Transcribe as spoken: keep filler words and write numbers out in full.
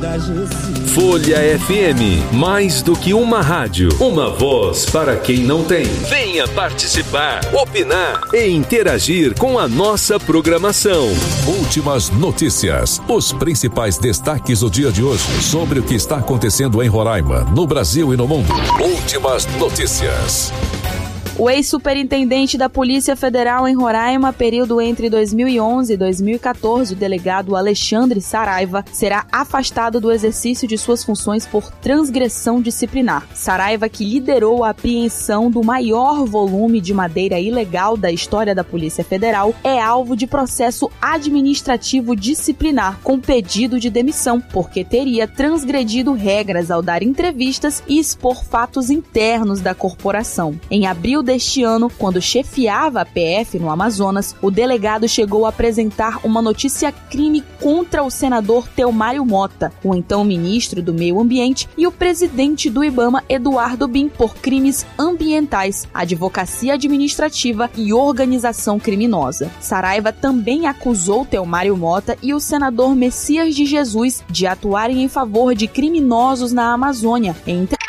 Folha F M, mais do que uma rádio, uma voz para quem não tem. Venha participar, opinar e interagir com a nossa programação. Últimas notícias, os principais destaques do dia de hoje sobre o que está acontecendo em Roraima, no Brasil e no mundo. Últimas notícias. O ex-superintendente da Polícia Federal em Roraima, período entre dois mil e onze e dois mil e quatorze, o delegado Alexandre Saraiva, será afastado do exercício de suas funções por transgressão disciplinar. Saraiva, que liderou a apreensão do maior volume de madeira ilegal da história da Polícia Federal, é alvo de processo administrativo disciplinar com pedido de demissão, porque teria transgredido regras ao dar entrevistas e expor fatos internos da corporação. Em abril deste ano, quando chefiava a P F no Amazonas, o delegado chegou a apresentar uma notícia-crime contra o senador Teomário Mota, o então ministro do Meio Ambiente, e o presidente do IBAMA, Eduardo Bin, por crimes ambientais, advocacia administrativa e organização criminosa. Saraiva também acusou Teomário Mota e o senador Messias de Jesus de atuarem em favor de criminosos na Amazônia, entre